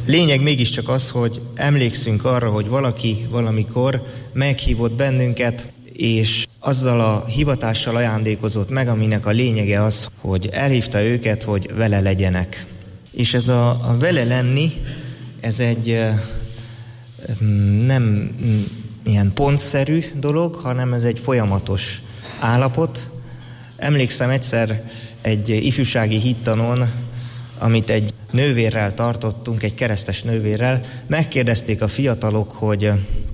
lényeg mégiscsak az, hogy emlékszünk arra, hogy valaki valamikor meghívott bennünket, és azzal a hivatással ajándékozott meg, aminek a lényege az, hogy elhívta őket, hogy vele legyenek. És ez a vele lenni, ez egy nem ilyen pontszerű dolog, hanem ez egy folyamatos állapot. Emlékszem egyszer egy ifjúsági hittanon, amit egy nővérrel tartottunk, egy keresztes nővérrel, megkérdezték a fiatalok, hogy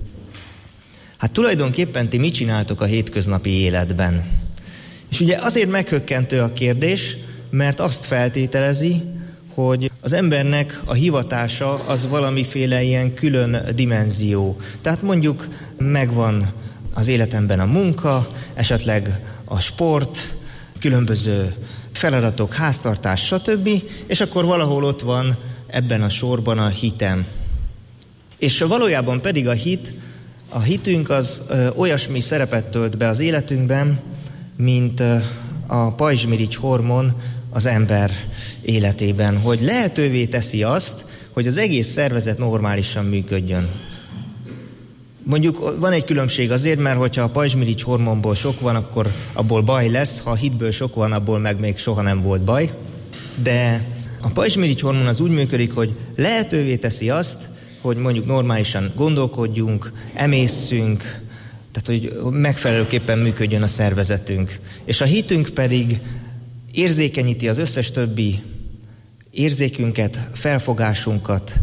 hát tulajdonképpen ti mit csináltok a hétköznapi életben? És ugye azért meghökkentő a kérdés, mert azt feltételezi, hogy az embernek a hivatása az valamiféle ilyen külön dimenzió. Tehát mondjuk megvan az életemben a munka, esetleg a sport, különböző feladatok, háztartás, stb. És akkor valahol ott van ebben a sorban a hitem. És valójában pedig a hitünk az olyasmi szerepet tölt be az életünkben, mint a pajzsmirigy hormon az ember életében, hogy lehetővé teszi azt, hogy az egész szervezet normálisan működjön. Mondjuk van egy különbség azért, mert hogyha a pajzsmirigy hormonból sok van, akkor abból baj lesz, ha a hitből sok van, abból meg még soha nem volt baj. De a pajzsmirigy hormon az úgy működik, hogy lehetővé teszi azt, hogy mondjuk normálisan gondolkodjunk, emészszünk, tehát hogy megfelelőképpen működjön a szervezetünk. És a hitünk pedig érzékenyíti az összes többi érzékünket, felfogásunkat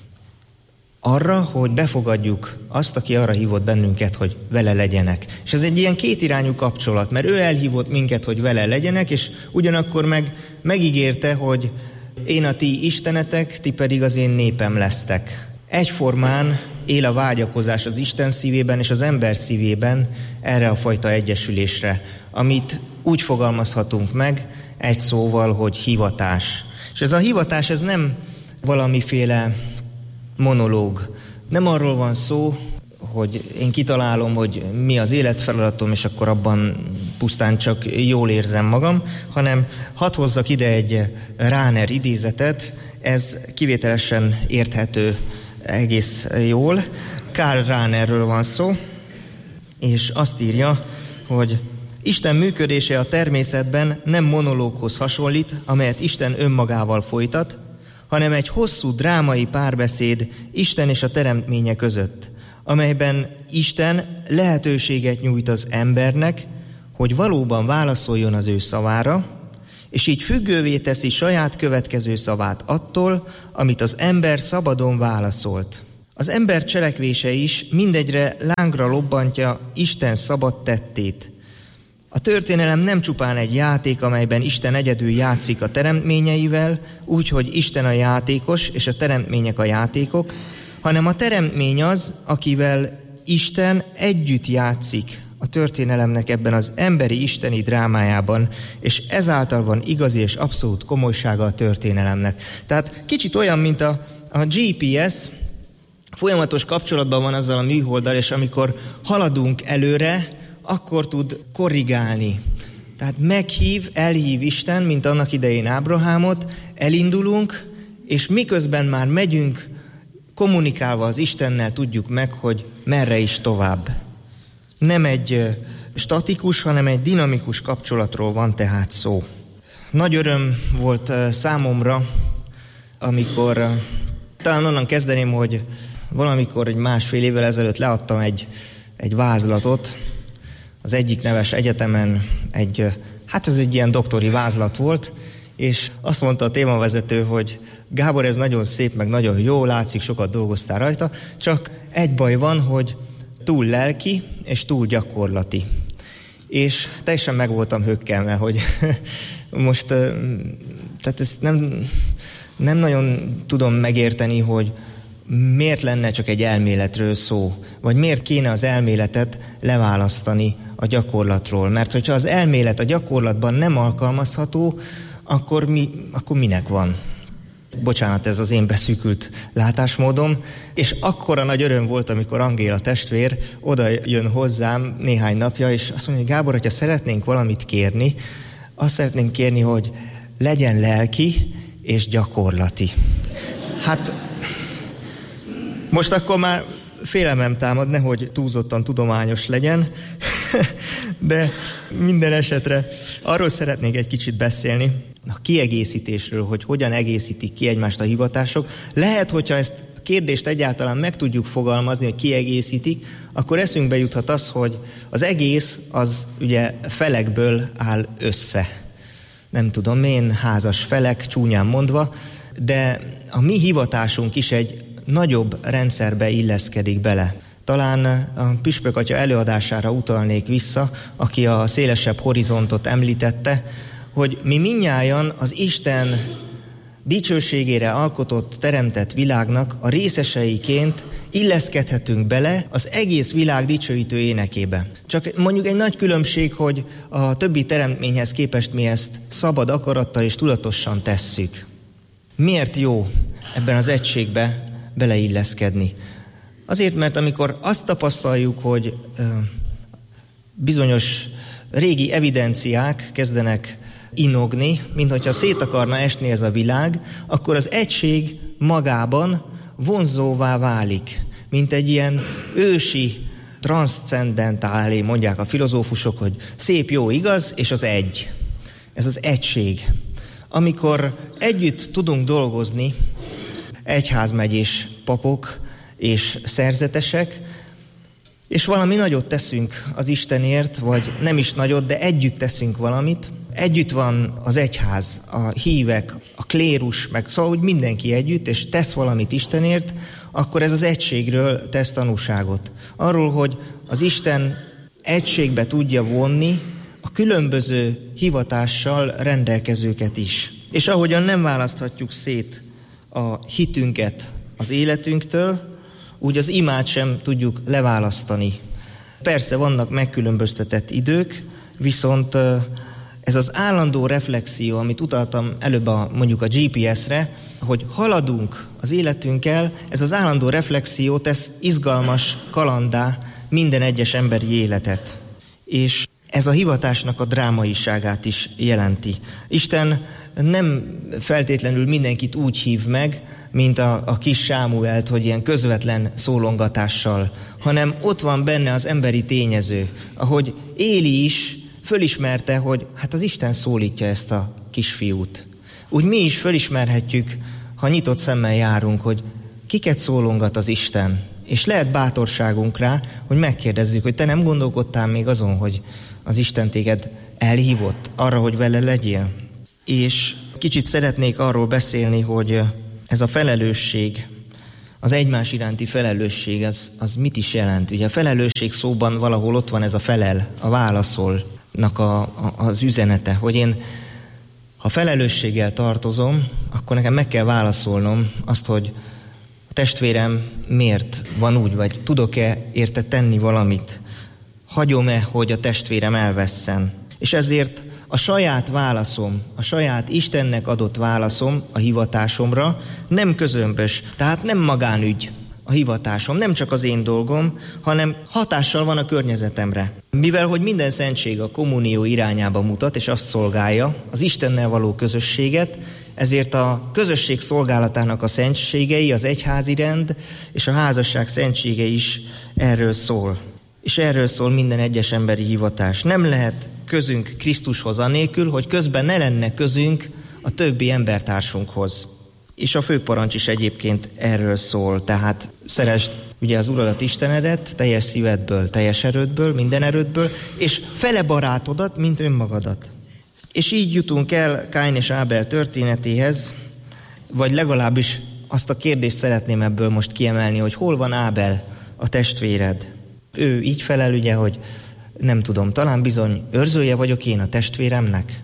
arra, hogy befogadjuk azt, aki arra hívott bennünket, hogy vele legyenek. És ez egy ilyen kétirányú kapcsolat, mert ő elhívott minket, hogy vele legyenek, és ugyanakkor megígérte, hogy én a ti istenetek, ti pedig az én népem lesztek. Egyformán él a vágyakozás az Isten szívében és az ember szívében erre a fajta egyesülésre, amit úgy fogalmazhatunk meg egy szóval, hogy hivatás. És ez a hivatás, ez nem valamiféle monológ. Nem arról van szó, hogy én kitalálom, hogy mi az életfeladatom, és akkor abban pusztán csak jól érzem magam, hanem hadd hozzak ide egy Rahner idézetet, ez kivételesen érthető egész jól. Karl Rahnerről van szó, és azt írja, hogy Isten működése a természetben nem monológhoz hasonlít, amelyet Isten önmagával folytat, hanem egy hosszú drámai párbeszéd Isten és a teremtménye között, amelyben Isten lehetőséget nyújt az embernek, hogy valóban válaszoljon az ő szavára, és így függővé teszi saját következő szavát attól, amit az ember szabadon válaszolt. Az ember cselekvése is mindegyre lángra lobbantja Isten szabad tettét. A történelem nem csupán egy játék, amelyben Isten egyedül játszik a teremtményeivel, úgy, hogy Isten a játékos és a teremtmények a játékok, hanem a teremtmény az, akivel Isten együtt játszik a történelemnek ebben az emberi isteni drámájában, és ezáltal van igazi és abszolút komolysága a történelemnek. Tehát kicsit olyan, mint a GPS, folyamatos kapcsolatban van azzal a műholddal, és amikor haladunk előre, akkor tud korrigálni. Tehát elhív Isten, mint annak idején Ábrahámot, elindulunk, és miközben már megyünk, kommunikálva az Istennel tudjuk meg, hogy merre is tovább. Nem egy statikus, hanem egy dinamikus kapcsolatról van tehát szó. Nagy öröm volt számomra, amikor talán onnan kezdeném, hogy valamikor egy 1,5 évvel ezelőtt leadtam egy vázlatot, az egyik neves egyetemen ez egy ilyen doktori vázlat volt, és azt mondta a témavezető, hogy Gábor, ez nagyon szép, meg nagyon jó, látszik, sokat dolgoztál rajta, csak egy baj van, hogy túl lelki és túl gyakorlati. És teljesen meg voltam hökkenve, hogy most, tehát ezt nem nagyon tudom megérteni, hogy miért lenne csak egy elméletről szó, vagy miért kéne az elméletet leválasztani a gyakorlatról. Mert hogyha az elmélet a gyakorlatban nem alkalmazható, akkor minek van? Bocsánat, ez az én beszűkült látásmódom. És akkora nagy öröm volt, amikor Angéla testvér oda jön hozzám néhány napja, és azt mondja, hogy Gábor, hogyha szeretnénk valamit kérni, azt szeretnénk kérni, hogy legyen lelki és gyakorlati. Hát Most akkor már félelmem támad, nehogy túlzottan tudományos legyen, de minden esetre arról szeretnék egy kicsit beszélni, a kiegészítésről, hogy hogyan egészítik ki egymást a hivatások. Lehet, hogyha ezt a kérdést egyáltalán meg tudjuk fogalmazni, hogy kiegészítik, akkor eszünkbe juthat az, hogy az egész az ugye felekből áll össze. Nem tudom én, házas felek, csúnyán mondva, de a mi hivatásunk is egy nagyobb rendszerbe illeszkedik bele. Talán a püspök atya előadására utalnék vissza, aki a szélesebb horizontot említette, hogy mi mindnyájan az Isten dicsőségére alkotott, teremtett világnak a részeseiként illeszkedhetünk bele az egész világ dicsőítő énekébe. Csak mondjuk egy nagy különbség, hogy a többi teremtményhez képest mi ezt szabad akarattal és tudatosan tesszük. Miért jó ebben az egységbe beleilleszkedni? Azért, mert amikor azt tapasztaljuk, hogy bizonyos régi evidenciák kezdenek inogni, minthogyha szét akarna esni ez a világ, akkor az egység magában vonzóvá válik, mint egy ilyen ősi, transzcendentálé, mondják a filozófusok, hogy szép, jó, igaz, és az egy. Ez az egység. Amikor együtt tudunk dolgozni, egyházmegyés papok és szerzetesek, és valami nagyot teszünk az Istenért, vagy nem is nagyot, de együtt teszünk valamit. Együtt van az egyház, a hívek, a klérus, meg szóval úgy mindenki együtt, és tesz valamit Istenért, akkor ez az egységről tesz tanúságot. Arról, hogy az Isten egységbe tudja vonni a különböző hivatással rendelkezőket is. És ahogyan nem választhatjuk szét a hitünket az életünktől, úgy az imát sem tudjuk leválasztani. Persze vannak megkülönböztetett idők, viszont ez az állandó reflexió, amit utaltam előbb mondjuk a GPS-re, hogy haladunk az életünkkel, ez az állandó reflexió tesz izgalmas kalanddá minden egyes emberi életet. És ez a hivatásnak a drámaiságát is jelenti. Isten nem feltétlenül mindenkit úgy hív meg, mint a kis Sámuelt, hogy ilyen közvetlen szólongatással, hanem ott van benne az emberi tényező, ahogy Éli is fölismerte, hogy hát az Isten szólítja ezt a kisfiút. Úgy mi is fölismerhetjük, ha nyitott szemmel járunk, hogy kiket szólongat az Isten, és lehet bátorságunk rá, hogy megkérdezzük, hogy te nem gondolkodtál még azon, hogy az Isten téged elhívott arra, hogy vele legyél. És kicsit szeretnék arról beszélni, hogy ez a felelősség, az egymás iránti felelősség, az mit is jelent? Ugye a felelősség szóban valahol ott van ez a felel, a válaszolnak az üzenete, hogy én, ha felelősséggel tartozom, akkor nekem meg kell válaszolnom azt, hogy a testvérem miért van úgy, vagy tudok-e érte tenni valamit, hagyom-e, hogy a testvérem elvesszen. És ezért a saját válaszom, a saját Istennek adott válaszom a hivatásomra nem közömbös, tehát nem magánügy a hivatásom, nem csak az én dolgom, hanem hatással van a környezetemre. Mivel, hogy minden szentség a kommunió irányába mutat, és azt szolgálja, az Istennel való közösséget, ezért a közösség szolgálatának a szentségei, az egyházi rend és a házasság szentsége is erről szól. És erről szól minden egyes emberi hivatás. Nem lehet közünk Krisztushoz anélkül, hogy közben ne lenne közünk a többi embertársunkhoz. És a főparancs is egyébként erről szól. Tehát szeresd ugye az Uradat Istenedet teljes szívedből, teljes erődből, minden erődből, és fele barátodat, mint önmagadat. És így jutunk el Káin és Ábel történetéhez, vagy legalábbis azt a kérdést szeretném ebből most kiemelni, hogy hol van Ábel, a testvéred. Ő így felel ugye, hogy nem tudom, talán bizony őrzője vagyok én a testvéremnek.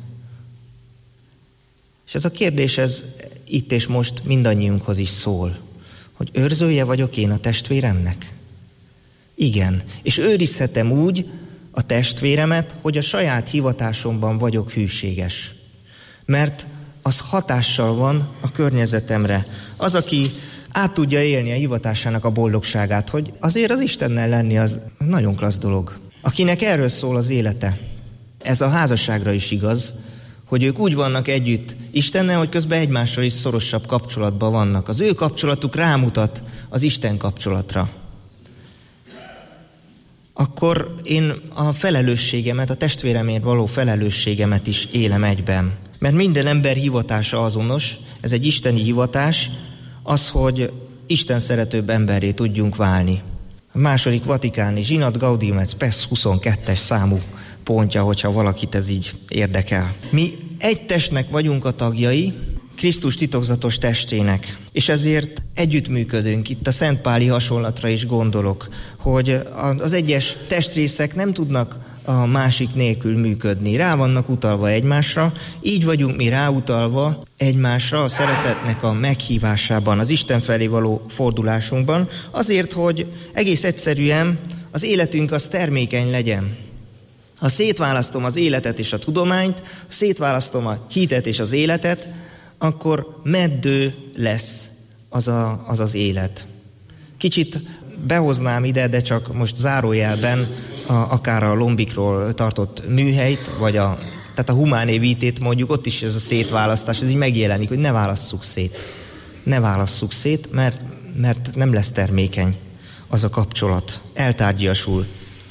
És ez a kérdés, ez itt és most mindannyiunkhoz is szól, hogy őrzője vagyok én a testvéremnek? Igen, és őrizhetem úgy a testvéremet, hogy a saját hivatásomban vagyok hűséges. Mert az hatással van a környezetemre. Az, aki át tudja élni a hivatásának a boldogságát, hogy azért az Istennel lenni az nagyon klassz dolog. Akinek erről szól az élete. Ez a házasságra is igaz, hogy ők úgy vannak együtt Istennel, hogy közben egymással is szorosabb kapcsolatban vannak. Az ő kapcsolatuk rámutat az Isten kapcsolatra. Akkor én a felelősségemet, a testvéremért való felelősségemet is élem egyben. Mert minden ember hivatása azonos, ez egy isteni hivatás, az, hogy Isten szeretőbb emberré tudjunk válni. A második vatikáni zsinat, Gaudium et Spes 22-es számú pontja, hogyha valakit ez így érdekel. Mi egy testnek vagyunk a tagjai, Krisztus titokzatos testének, és ezért együttműködünk. Itt a szentpáli hasonlatra is gondolok, hogy az egyes testrészek nem tudnak a másik nélkül működni. Rá vannak utalva egymásra, így vagyunk mi ráutalva egymásra a szeretetnek a meghívásában, az Isten felé való fordulásunkban, azért, hogy egész egyszerűen az életünk az termékeny legyen. Ha szétválasztom az életet és a tudományt, ha szétválasztom a hitet és az életet, akkor meddő lesz az élet. Kicsit behoznám ide, de csak most zárójelben akár a Lombikról tartott műhelyt, vagy tehát a Humáné Vitét mondjuk, ott is ez a szétválasztás, ez így megjelenik, hogy ne válasszuk szét. Ne válasszuk szét, mert nem lesz termékeny az a kapcsolat. Eltárgyasul.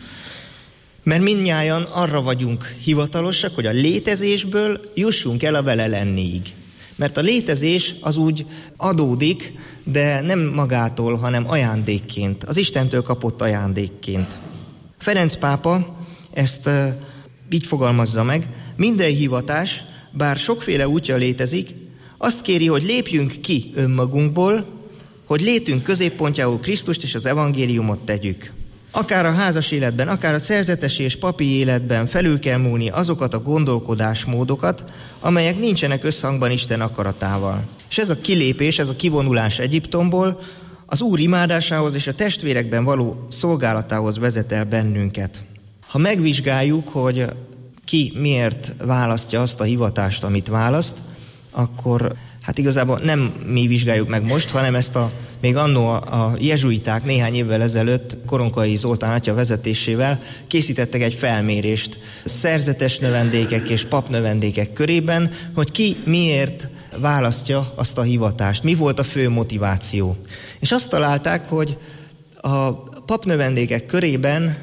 Mert mindnyájan arra vagyunk hivatalosak, hogy a létezésből jussunk el a vele lenniig. Mert a létezés az úgy adódik, de nem magától, hanem ajándékként, az Istentől kapott ajándékként. Ferenc pápa ezt így fogalmazza meg, minden hivatás, bár sokféle útja létezik, azt kéri, hogy lépjünk ki önmagunkból, hogy létünk középpontjául Krisztust és az evangéliumot tegyük. Akár a házas életben, akár a szerzetesi és papi életben felül kell múlni azokat a gondolkodásmódokat, amelyek nincsenek összhangban Isten akaratával. És ez a kilépés, ez a kivonulás Egyiptomból az Úr imádásához és a testvérekben való szolgálatához vezet el bennünket. Ha megvizsgáljuk, hogy ki miért választja azt a hivatást, amit választ, akkor hát igazából nem mi vizsgáljuk meg most, hanem ezt még annó a jezsuiták néhány évvel ezelőtt Koronkai Zoltán atya vezetésével készítettek egy felmérést szerzetes növendékek és papnövendékek körében, hogy ki miért választja azt a hivatást, mi volt a fő motiváció. És azt találták, hogy a papnövendékek körében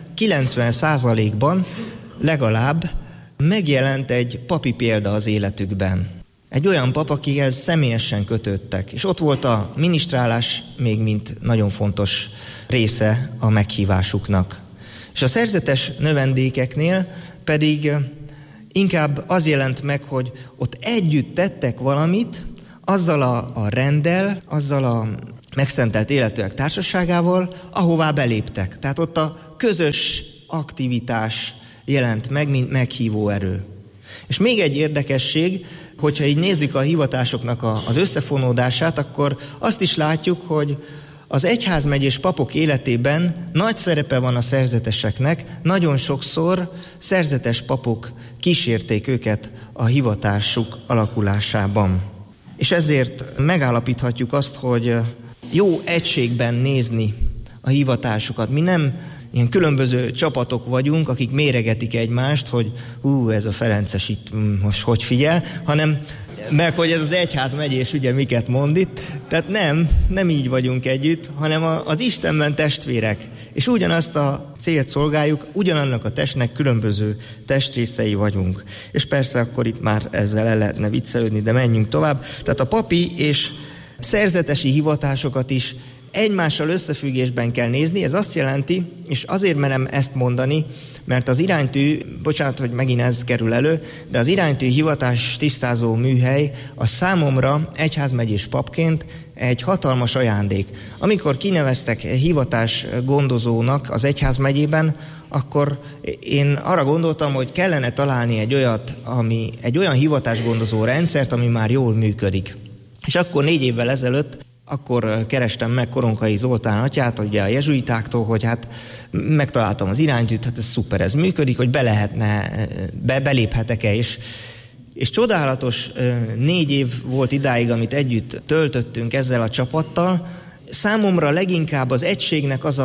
90%-ban legalább megjelent egy papi példa az életükben. Egy olyan pap, akihez személyesen kötődtek, és ott volt a minisztrálás még mint nagyon fontos része a meghívásuknak. És a szerzetes növendékeknél pedig inkább az jelent meg, hogy ott együtt tettek valamit, azzal a renddel, azzal a megszentelt életűek társaságával, ahová beléptek. Tehát ott a közös aktivitás jelent meg, mint meghívó erő. És még egy érdekesség, hogyha így nézzük a hivatásoknak az összefonódását, akkor azt is látjuk, hogy az egyházmegyés papok életében nagy szerepe van a szerzeteseknek, nagyon sokszor szerzetes papok kísérték őket a hivatásuk alakulásában. És ezért megállapíthatjuk azt, hogy jó egységben nézni a hivatásukat. Mi nem ilyen különböző csapatok vagyunk, akik méregetik egymást, hogy ez a Ferences itt most hogy figyel, hanem meg hogy ez az egyházmegyés ugye miket mond itt. Tehát nem így vagyunk együtt, hanem az Istenben testvérek. És ugyanazt a célt szolgáljuk, ugyanannak a testnek különböző testrészei vagyunk. És persze akkor itt már ezzel el lehetne viccelődni, de menjünk tovább. Tehát a papi és szerzetesi hivatásokat is egymással összefüggésben kell nézni, ez azt jelenti, és azért merem ezt mondani, mert az iránytű, bocsánat, hogy megint ez kerül elő, de az iránytű hivatás tisztázó műhely a számomra egyházmegyés papként egy hatalmas ajándék. Amikor kineveztek hivatás gondozónak az egyházmegyében, akkor én arra gondoltam, hogy kellene találni egy olyan hivatásgondozó rendszert, ami már jól működik. És akkor 4 évvel ezelőtt akkor kerestem meg Koronkai Zoltán atyát, ugye a jezsuitáktól, hogy hát megtaláltam az iránytűt, hát ez szuper, ez működik, hogy beléphetek-e, és csodálatos 4 év volt idáig, amit együtt töltöttünk ezzel a csapattal. Számomra leginkább az egységnek az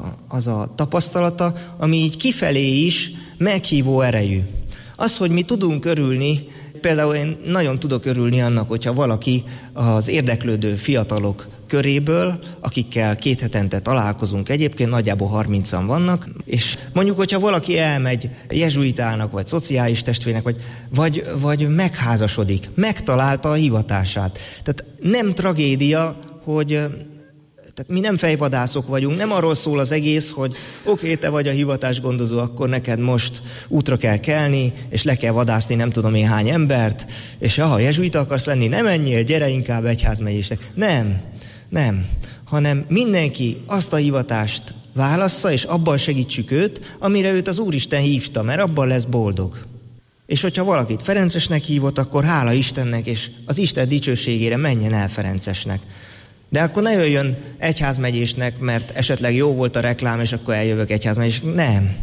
a tapasztalata, ami így kifelé is meghívó erejű. Az, hogy mi tudunk örülni például én nagyon tudok örülni annak, hogyha valaki az érdeklődő fiatalok köréből, akikkel 2 hetente találkozunk, egyébként nagyjából 30-an vannak, és mondjuk, hogyha valaki elmegy jezsuitának, vagy szociális testvérnek, vagy megházasodik, megtalálta a hivatását. Tehát nem tragédia, hogy tehát mi nem fejvadászok vagyunk, nem arról szól az egész, hogy oké, te vagy a hivatásgondozó, akkor neked most útra kell kelni, és le kell vadászni nem tudom én hány embert, és ha jezsuita akarsz lenni, nem menjél, gyere inkább egyházmegyésnek. Nem, hanem mindenki azt a hivatást válassza, és abban segítsük őt, amire őt az Úristen hívta, mert abban lesz boldog. És hogyha valakit Ferencesnek hívott, akkor hála Istennek, és az Isten dicsőségére menjen el Ferencesnek. De akkor ne jöjjön egyházmegyésnek, mert esetleg jó volt a reklám, és akkor eljövök egyházmegyésnek. Nem.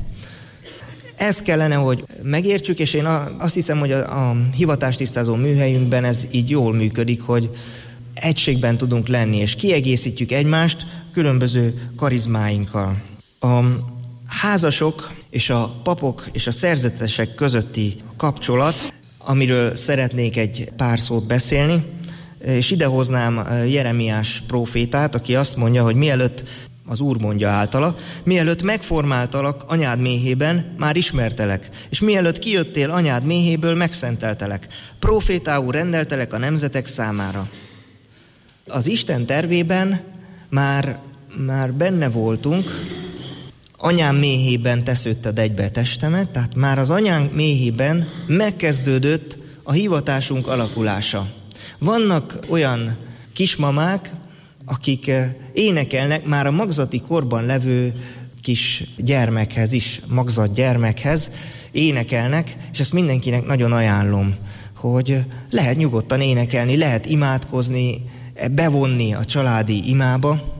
Ezt kellene, hogy megértsük, és én azt hiszem, hogy a hivatástisztázó műhelyünkben ez így jól működik, hogy egységben tudunk lenni, és kiegészítjük egymást különböző karizmáinkkal. A házasok és a papok és a szerzetesek közötti kapcsolat, amiről szeretnék egy pár szót beszélni, és idehoznám Jeremiás prófétát, aki azt mondja, hogy mielőtt, az Úr mondja általa, mielőtt megformáltalak anyád méhében, már ismertelek, és mielőtt kijöttél anyád méhéből, megszenteltelek. Prófétául rendeltelek a nemzetek számára. Az Isten tervében már benne voltunk, anyám méhében tesződted egybe testemet, tehát már az anyánk méhében megkezdődött a hivatásunk alakulása. Vannak olyan kismamák, akik énekelnek már a magzati korban levő kis gyermekhez is, magzat gyermekhez énekelnek, és ezt mindenkinek nagyon ajánlom, hogy lehet nyugodtan énekelni, lehet imádkozni, bevonni a családi imába,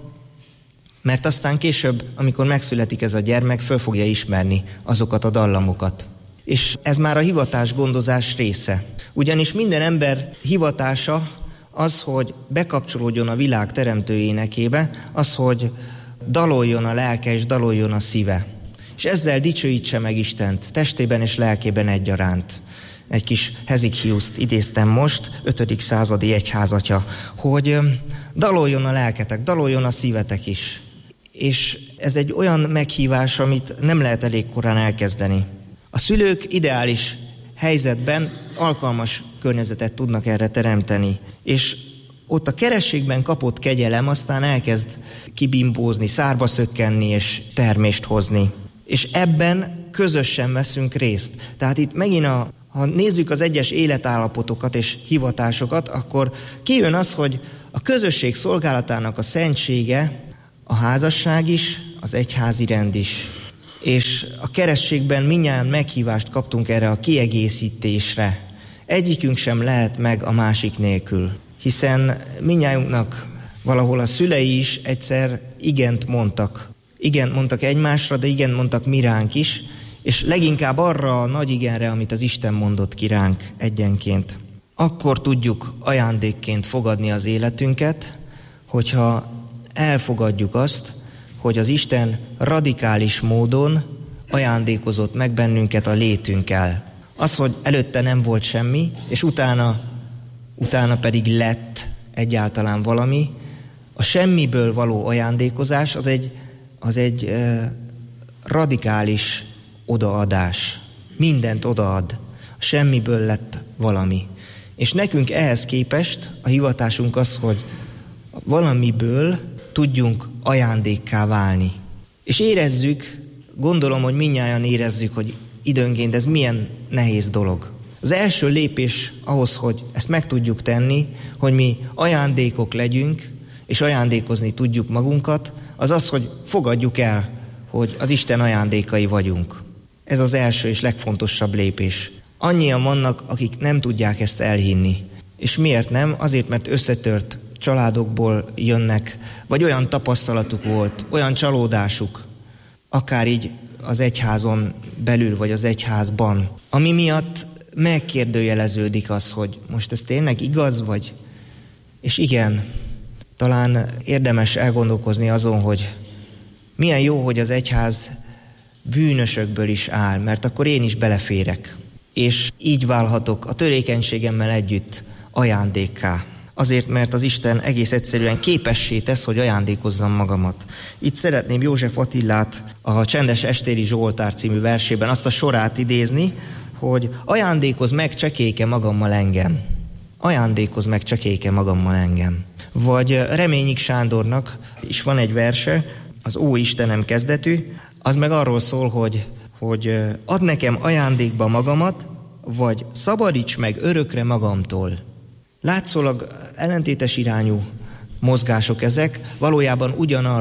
mert aztán később, amikor megszületik ez a gyermek, föl fogja ismerni azokat a dallamokat. És ez már a hivatásgondozás része. Ugyanis minden ember hivatása az, hogy bekapcsolódjon a világ teremtő énekébe, az, hogy daloljon a lelke és daloljon a szíve. És ezzel dicsőítse meg Istent, testében és lelkében egyaránt. Egy kis Hezikiuszt idéztem most, 5. századi egyházatja, hogy daloljon a lelketek, daloljon a szívetek is. És ez egy olyan meghívás, amit nem lehet elég korán elkezdeni. A szülők ideális helyzetben alkalmas környezetet tudnak erre teremteni, és ott a kerességben kapott kegyelem aztán elkezd kibimbózni, szárba szökkenni és termést hozni. És ebben közösen veszünk részt. Tehát itt megint ha nézzük az egyes életállapotokat és hivatásokat, akkor kijön az, hogy a közösség szolgálatának a szentsége, a házasság is, az egyházi rend is. És a kerességben mindnyájan meghívást kaptunk erre a kiegészítésre. Egyikünk sem lehet meg a másik nélkül, hiszen mindnyájunknak valahol a szülei is egyszer igent mondtak. Igent mondtak egymásra, de igent mondtak mi ránk is, és leginkább arra a nagy igenre, amit az Isten mondott ki ránk egyenként. Akkor tudjuk ajándékként fogadni az életünket, hogyha elfogadjuk azt, hogy az Isten radikális módon ajándékozott meg bennünket a létünkkel. Az, hogy előtte nem volt semmi, és utána pedig lett egyáltalán valami, a semmiből való ajándékozás az egy radikális odaadás. Mindent odaad. A semmiből lett valami. És nekünk ehhez képest a hivatásunk az, hogy valamiből tudjunk ajándékká válni. És érezzük, gondolom, hogy mindnyájan érezzük, hogy időnként ez milyen nehéz dolog. Az első lépés ahhoz, hogy ezt meg tudjuk tenni, hogy mi ajándékok legyünk, és ajándékozni tudjuk magunkat, az az, hogy fogadjuk el, hogy az Isten ajándékai vagyunk. Ez az első és legfontosabb lépés. Annyian vannak, akik nem tudják ezt elhinni. És miért nem? Azért, mert összetört családokból jönnek, vagy olyan tapasztalatuk volt, olyan csalódásuk, akár így az egyházon belül, vagy az egyházban, ami miatt megkérdőjeleződik az, hogy most ez tényleg igaz, vagy... És igen, talán érdemes elgondolkozni azon, hogy milyen jó, hogy az egyház bűnösökből is áll, mert akkor én is beleférek. és így válhatok a törékenységemmel együtt ajándékká. Azért, mert az Isten egész egyszerűen képessé tesz, hogy ajándékozzam magamat. Itt szeretném József Attilát a Csendes Estéri Zsoltár című versében azt a sorát idézni, hogy ajándékozz meg csekélyke magammal engem. Ajándékozz meg csekélyke magammal engem. Vagy Reményik Sándornak is van egy verse, az Ó Istenem kezdetű, az meg arról szól, hogy add nekem ajándékba magamat, vagy szabadíts meg örökre magamtól. Látszólag ellentétes irányú mozgások ezek, valójában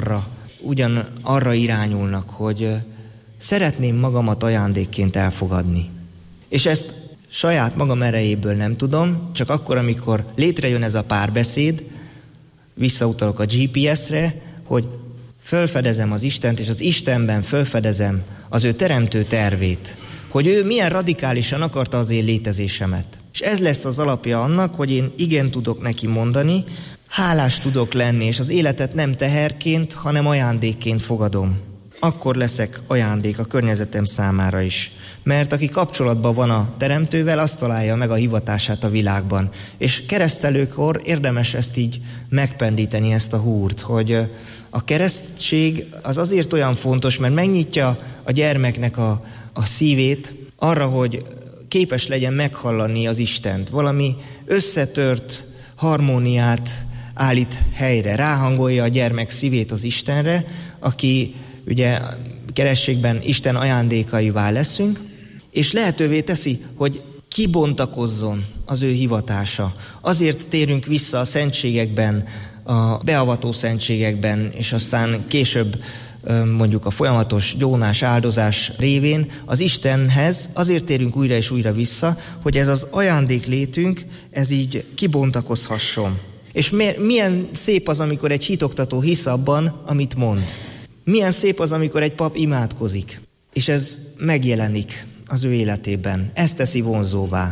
ugyanarra irányulnak, hogy szeretném magamat ajándékként elfogadni. És ezt saját magam erejéből nem tudom, csak akkor, amikor létrejön ez a párbeszéd, visszautalok a GPS-re, hogy fölfedezem az Istent, és az Istenben fölfedezem az ő teremtő tervét, hogy ő milyen radikálisan akarta az én létezésemet. És ez lesz az alapja annak, hogy én igen tudok neki mondani, hálás tudok lenni, és az életet nem teherként, hanem ajándékként fogadom. Akkor leszek ajándék a környezetem számára is. Mert aki kapcsolatban van a teremtővel, azt találja meg a hivatását a világban. És keresztelőkor érdemes ezt így megpendíteni, ezt a húrt, hogy a keresztség az azért olyan fontos, mert megnyitja a gyermeknek a szívét arra, hogy képes legyen meghallani az Istent. Valami összetört harmóniát állít helyre, ráhangolja a gyermek szívét az Istenre, aki ugye kerességben Isten ajándékaivá leszünk, és lehetővé teszi, hogy kibontakozzon az ő hivatása. Azért térünk vissza a szentségekben, a beavató szentségekben, és aztán később mondjuk a folyamatos gyónás, áldozás révén az Istenhez azért térünk újra és újra vissza, hogy ez az ajándéklétünk, ez így kibontakozhasson. És milyen szép az, amikor egy hitoktató hisz abban, amit mond. Milyen szép az, amikor egy pap imádkozik, és ez megjelenik az ő életében. Ez teszi vonzóvá.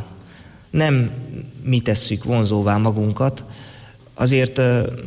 Nem mi tesszük vonzóvá magunkat. Azért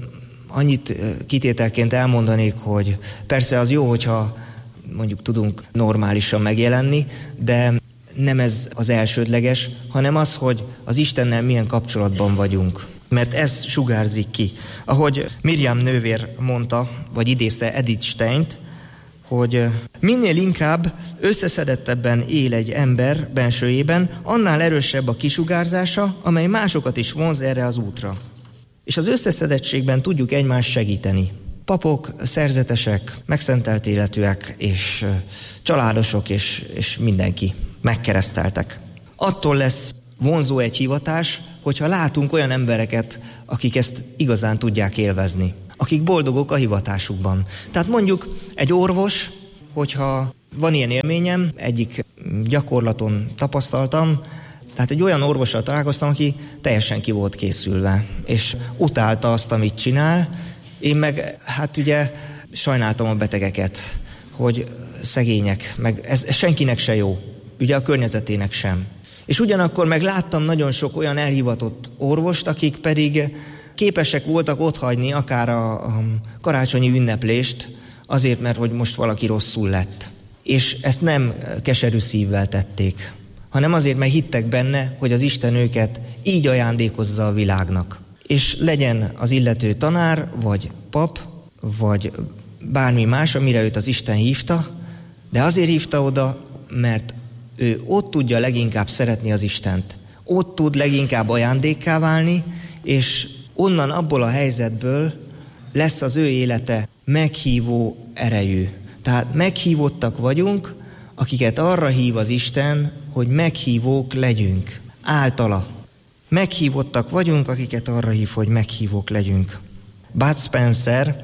annyit kitételként elmondanék, hogy persze az jó, hogyha mondjuk tudunk normálisan megjelenni, de nem ez az elsődleges, hanem az, hogy az Istennel milyen kapcsolatban vagyunk. Mert ez sugárzik ki. Ahogy Miriam nővér mondta, vagy idézte Edith Steint, hogy minél inkább összeszedettebben él egy ember bensőjében, annál erősebb a kisugárzása, amely másokat is vonz erre az útra. És az összeszedettségben tudjuk egymást segíteni. Papok, szerzetesek, megszentelt életűek, és családosok, és mindenki megkereszteltek. Attól lesz vonzó egy hivatás, hogyha látunk olyan embereket, akik ezt igazán tudják élvezni, akik boldogok a hivatásukban. Tehát mondjuk egy orvos, hogyha van ilyen élményem, egyik gyakorlaton tapasztaltam, tehát egy olyan orvossal találkoztam, aki teljesen ki volt készülve, és utálta azt, amit csinál. Én meg, hát ugye sajnáltam a betegeket, hogy szegények, meg ez senkinek se jó, ugye a környezetének sem. És ugyanakkor meg láttam nagyon sok olyan elhivatott orvost, akik pedig képesek voltak otthagyni akár a karácsonyi ünneplést, azért, mert hogy most valaki rosszul lett. És ezt nem keserű szívvel tették, hanem azért, mert hittek benne, hogy az Isten őket így ajándékozza a világnak. És legyen az illető tanár, vagy pap, vagy bármi más, amire őt az Isten hívta, de azért hívta oda, mert ő ott tudja leginkább szeretni az Istent. Ott tud leginkább ajándékká válni, és onnan, abból a helyzetből lesz az ő élete meghívó erejű. Tehát meghívottak vagyunk, akiket arra hív az Isten, hogy meghívók legyünk. Általa. Meghívottak vagyunk, akiket arra hív, hogy meghívók legyünk. Bud Spencer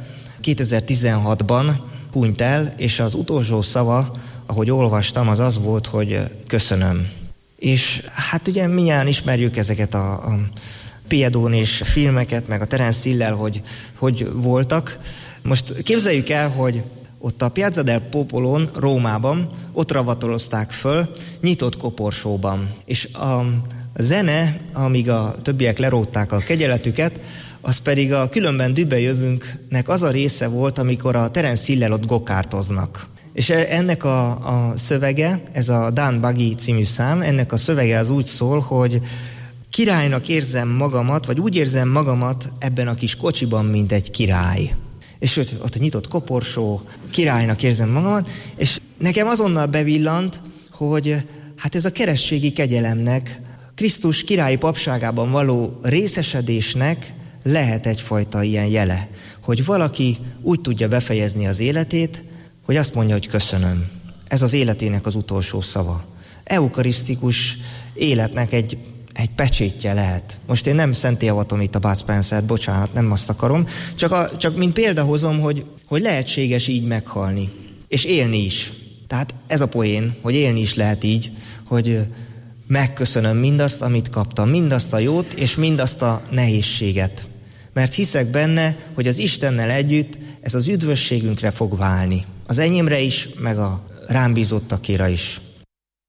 2016-ban hunyt el, és az utolsó szava, ahogy olvastam, az volt, hogy köszönöm. És hát ugye mindjárt ismerjük ezeket a Piedón-és filmeket, meg a Terence Hill-lel, hogy voltak. Most képzeljük el, hogy ott a Piazza del Popolón, Rómában, ott ravatolozták föl, nyitott koporsóban. És a zene, amíg a többiek lerótták a kegyeletüket, az pedig a Különben dühbe jövünknek az a része volt, amikor a Terence Hill-lel ott gokártoznak. És ennek a szövege, ez a Dan Buggy című szám, ennek a szövege az úgy szól, hogy királynak érzem magamat, vagy úgy érzem magamat ebben a kis kocsiban, mint egy király. És ott a nyitott koporsó, királynak érzem magamat, és nekem azonnal bevillant, hogy hát ez a keresztségi kegyelemnek, Krisztus királyi papságában való részesedésnek lehet egyfajta ilyen jele, hogy valaki úgy tudja befejezni az életét, hogy azt mondja, hogy köszönöm. Ez az életének az utolsó szava. Eukarisztikus életnek egy pecsétje lehet. Most én nem szentélyavatom itt a Bud Spencert, bocsánat, nem azt akarom, csak mint példa hozom, hogy lehetséges így meghalni, és élni is. Tehát ez a poén, hogy élni is lehet így, hogy megköszönöm mindazt, amit kaptam, mindazt a jót, és mindazt a nehézséget. Mert hiszek benne, hogy az Istennel együtt ez az üdvösségünkre fog válni. Az enyémre is, meg a rám bízottakéra is.